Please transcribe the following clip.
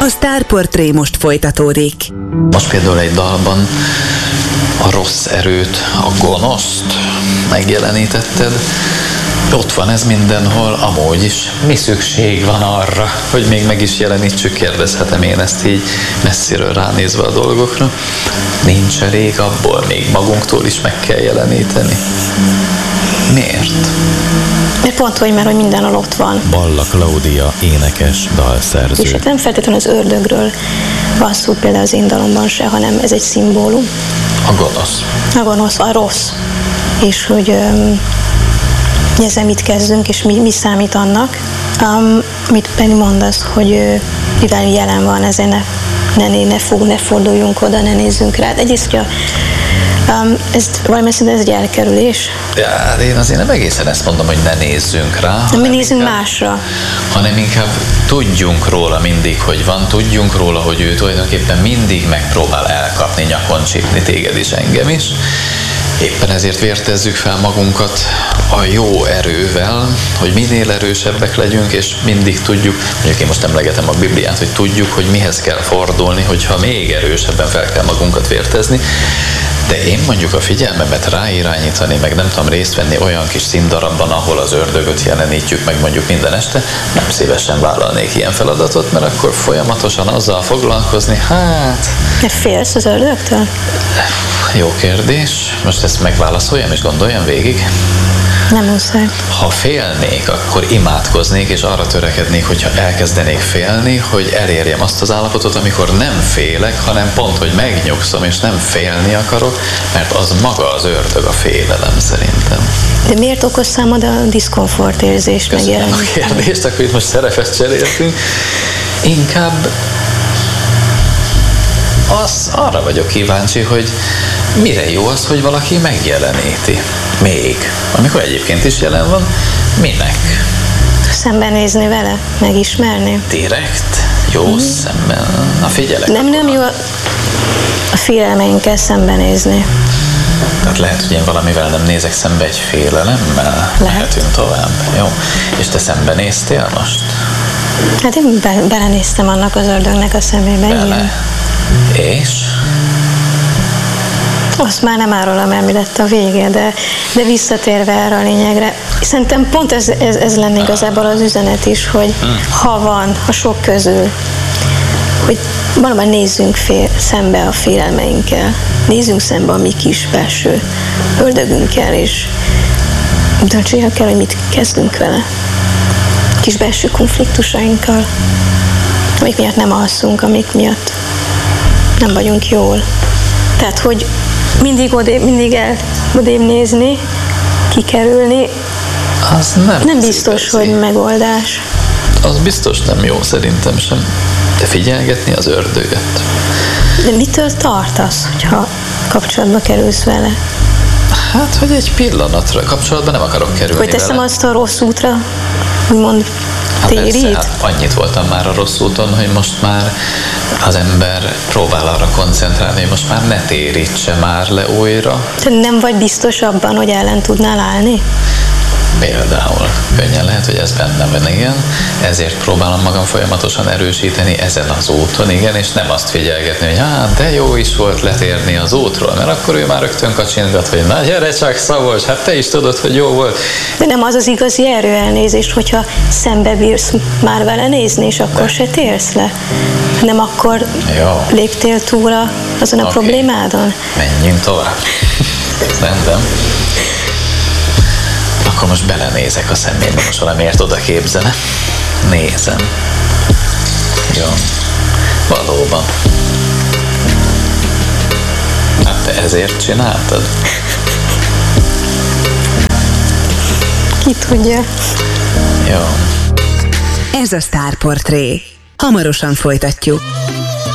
A Sztárportré most folytatódik. Most például egy dalban a rossz erőt, a gonoszt megjelenítetted. Ott van ez mindenhol, amúgy is. Mi szükség van arra, hogy még meg is jelenítsük, kérdezhetem én ezt így messziről ránézve a dolgokra. Nincs elég abból, még magunktól is meg kell jeleníteni. Miért? Mert pont hogy, mert hogy mindenhol ott van. Balla Klaudia, énekes, dalszerző. És nem feltétlenül az ördögről van szó például az én dalomban se, hanem ez egy szimbólum. A gonosz. A gonosz, a rossz. És hogy ezzel mit kezdünk, és mi számít annak. Mit Penny mondasz, hogy mivel jelen van, ezért ne forduljunk oda, ne nézzünk rá. Egyrészt, hogy ez valami szerintem ez egy elkerülés. Ja, én azért nem egészen ezt mondom, hogy ne nézzünk rá. Mi nézzünk másra. Hanem inkább tudjunk róla mindig, hogy van, tudjunk róla, hogy ő tulajdonképpen mindig megpróbál elkapni, nyakon csípni téged is, engem is. Éppen ezért vértezzük fel magunkat a jó erővel, hogy minél erősebbek legyünk, és mindig tudjuk, mondjuk én most emlegetem a Bibliát, hogy tudjuk, hogy mihez kell fordulni, hogyha még erősebben fel kell magunkat vértezni. De én mondjuk a figyelmemet ráirányítani, meg nem tudom részt venni olyan kis színdarabban, ahol az ördögöt jelenítjük meg mondjuk minden este, nem szívesen vállalnék ilyen feladatot, mert akkor folyamatosan azzal foglalkozni, hát... Mert félsz az ördögtől? Jó kérdés. Most ezt megválaszoljam és gondoljam végig. Nem muszáj. Ha félnék, akkor imádkoznék, és arra törekednék, hogyha elkezdenék félni, hogy elérjem azt az állapotot, amikor nem félek, hanem pont, hogy megnyugszom, és nem félni akarok, mert az maga az ördög, a félelem szerintem. De miért okoz számod a diszkomfort érzést megjelenni? A kérdést, akkor itt most szerepet cseréltünk. Inkább arra vagyok kíváncsi, hogy mire jó az, hogy valaki megjeleníti. Még. Amikor egyébként is jelen van, minek? Szembenézni vele? Megismerni? Direkt? Jó szemben? Na figyelek. Nem jó a félelmeinkkel szembenézni. Tehát lehet, hogy én valamivel nem nézek szembe egy félelemmel? Lehetünk tovább. Jó. És te szembenéztél most? Hát én belenéztem annak az ördögnek a szemébe. Bele. És? Azt már nem árulom el, mi lett a vége, de visszatérve erre a lényegre, szerintem pont ez lenne igazából az üzenet is, hogy ha sok közül, hogy valóban nézzünk szembe a félelmeinkkel, nézzünk szembe a mi kis belső ördögünkkel, és döntsék el, hogy mit kezdünk vele. Kis belső konfliktusainkkal, amik miatt nem alszunk, amik miatt nem vagyunk jól. Tehát, hogy mindig odébb nézni, kikerülni, az nem biztos, hogy megoldás. Az biztos nem jó, szerintem sem. De figyelgetni az ördögöt. De mitől tartasz, hogyha kapcsolatba kerülsz vele? Hát, hogy egy pillanatra kapcsolatban nem akarok kerülni hogy teszem vele. azt a rossz útra, úgymond térít? Persze, hát annyit voltam már a rossz úton, hogy most már az ember próbál arra koncentrálni, hogy most már ne térítse már le újra. Te nem vagy biztos abban, hogy ellen tudnál állni? Például könnyen lehet, hogy ez benne van, igen. Ezért próbálom magam folyamatosan erősíteni ezen az úton, igen, és nem azt figyelgetni, hogy hát de jó is volt letérni az útról, mert akkor ő már rögtön kacsingat, hogy na gyere csak Szabolcs, hát te is tudod, hogy jó volt. De nem az az igazi erőelnézés, hogyha szembe bírsz már vele nézni, és akkor se térsz le. Nem akkor léptél túl azon a problémádon? Menjünk tovább. Rendben. Akkor most belenézek a szemébe, most valamiért oda képzele. Nézem. Jó. Valóban. Hát te ezért csináltad? Ki tudja. Jó. Ez a Sztárportré. Hamarosan folytatjuk.